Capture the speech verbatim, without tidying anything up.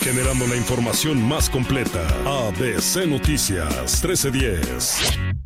generando la información más completa. A B C Noticias trece diez.